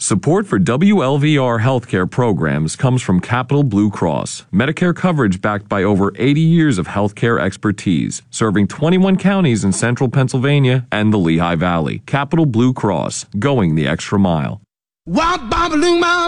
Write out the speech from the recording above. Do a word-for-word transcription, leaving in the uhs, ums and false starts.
Support for W L V R healthcare programs comes from Capital Blue Cross, Medicare coverage backed by over eighty years of healthcare expertise, serving twenty-one counties in central Pennsylvania and the Lehigh Valley. Capital Blue Cross, going the extra mile.